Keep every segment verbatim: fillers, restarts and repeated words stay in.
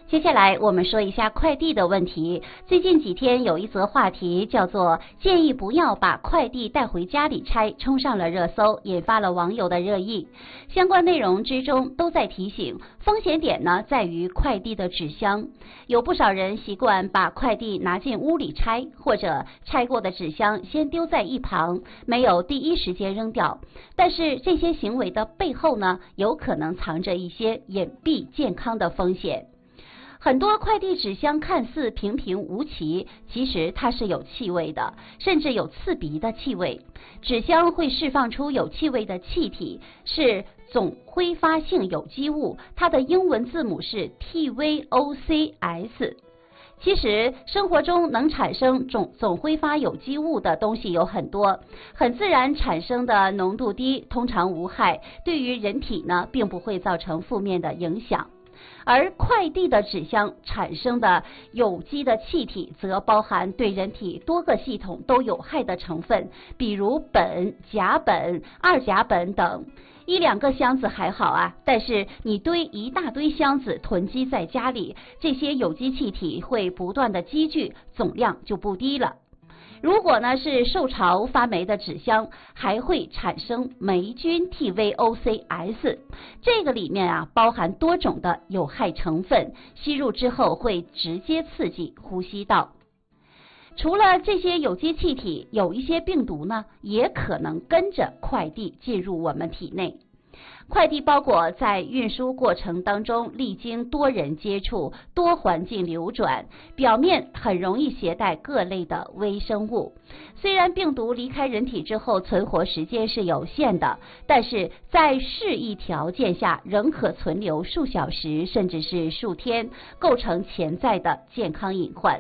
接下来我们说一下快递的问题。最近几天有一则话题叫做建议不要把快递带回家里拆，冲上了热搜，引发了网友的热议。相关内容之中都在提醒，风险点呢在于快递的纸箱。有不少人习惯把快递拿进屋里拆，或者拆过的纸箱先丢在一旁，没有第一时间扔掉。但是这些行为的背后呢，有可能藏着一些隐蔽健康的风险。很多快递纸箱看似平平无奇，其实它是有气味的，甚至有刺鼻的气味。纸箱会释放出有气味的气体，是总挥发性有机物，它的英文字母是 T V O C S。其实生活中能产生总总挥发有机物的东西有很多，很自然产生的浓度低，通常无害，对于人体呢并不会造成负面的影响。而快递的纸箱产生的有机的气体则包含对人体多个系统都有害的成分，比如苯、甲苯、二甲苯等。一两个箱子还好啊，但是你堆一大堆箱子囤积在家里，这些有机气体会不断的积聚，总量就不低了。如果呢是受潮发霉的纸箱，还会产生霉菌 T V O C S， 这个里面啊包含多种的有害成分，吸入之后会直接刺激呼吸道。除了这些有机气体，有一些病毒呢也可能跟着快递进入我们体内。快递包裹在运输过程当中历经多人接触、多环境流转，表面很容易携带各类的微生物。虽然病毒离开人体之后存活时间是有限的，但是在适宜条件下仍可存留数小时甚至是数天，构成潜在的健康隐患。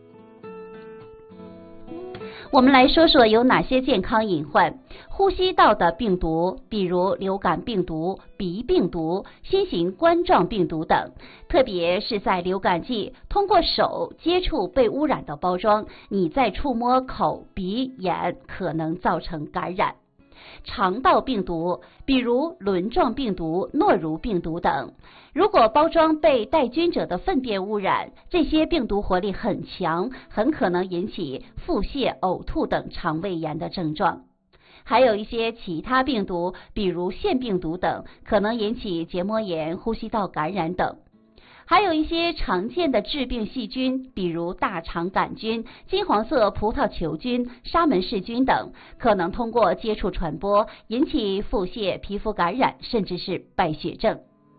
我们来说说有哪些健康隐患。呼吸道的病毒，比如流感病毒、鼻病毒、新型冠状病毒等，特别是在流感季，通过手接触被污染的包装，你再触摸口、鼻、眼，可能造成感染。肠道病毒，比如轮状病毒、诺如病毒等，如果包装被带菌者的粪便污染，这些病毒活力很强，很可能引起腹泻、呕吐等肠胃炎的症状。还有一些其他病毒，比如腺病毒等，可能引起结膜炎、呼吸道感染等。还有一些常见的致病细菌，比如大肠杆菌、金黄色葡萄球菌、沙门氏菌等，可能通过接触传播，引起腹泻、皮肤感染，甚至是败血症。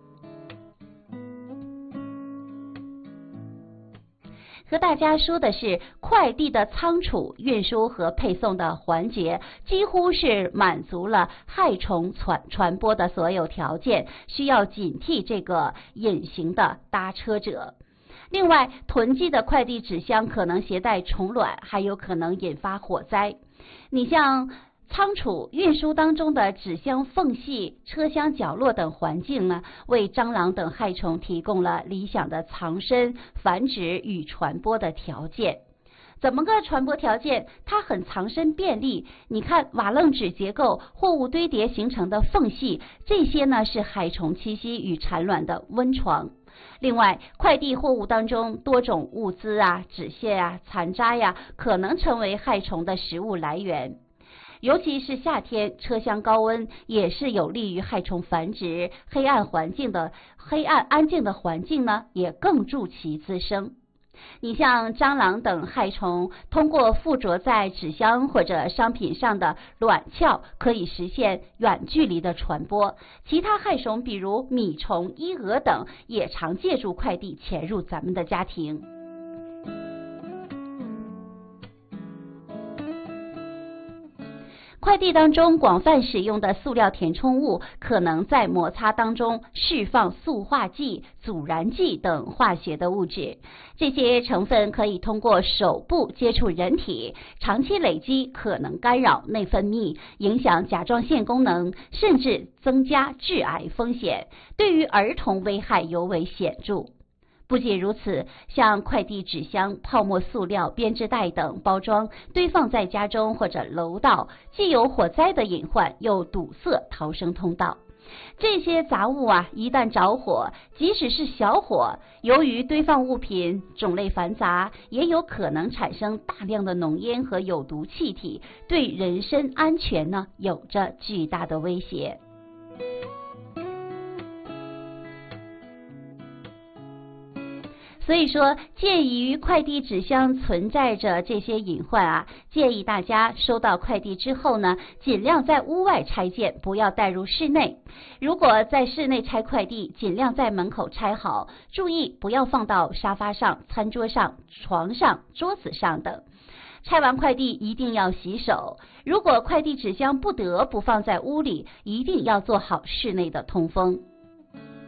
和大家说的是，快递的仓储、运输和配送的环节几乎是满足了害虫传传播的所有条件，需要警惕这个隐形的搭车者。另外，囤积的快递纸箱可能携带虫卵，还有可能引发火灾。你像仓储运输当中的纸箱缝隙、车厢角落等环境呢，为蟑螂等害虫提供了理想的藏身、繁殖与传播的条件。怎么个传播条件？它很藏身便利。你看瓦楞纸结构、货物堆叠形成的缝隙，这些呢是害虫栖息与产卵的温床。另外，快递货物当中多种物资啊、纸屑啊、残渣呀，可能成为害虫的食物来源。尤其是夏天，车厢高温也是有利于害虫繁殖。黑暗环境的黑暗安静的环境呢，也更助其滋生。你像蟑螂等害虫，通过附着在纸箱或者商品上的卵鞘，可以实现远距离的传播。其他害虫，比如米虫、伊蛾等，也常借助快递潜入咱们的家庭。快递当中广泛使用的塑料填充物，可能在摩擦当中释放塑化剂、阻燃剂等化学的物质。这些成分可以通过手部接触人体，长期累积可能干扰内分泌，影响甲状腺功能，甚至增加致癌风险，对于儿童危害尤为显著。不仅如此，像快递纸箱、泡沫塑料、编织袋等包装堆放在家中或者楼道，既有火灾的隐患，又堵塞逃生通道。 这些杂物啊，一旦着火，即使是小火，由于堆放物品种类繁杂，也有可能产生大量的浓烟和有毒气体，对人身安全呢有着巨大的威胁。所以说，鉴于快递纸箱存在着这些隐患啊，建议大家收到快递之后呢，尽量在屋外拆件，不要带入室内。如果在室内拆快递，尽量在门口拆好，注意不要放到沙发上、餐桌上、床上、桌子上等。拆完快递一定要洗手。如果快递纸箱不得不放在屋里，一定要做好室内的通风。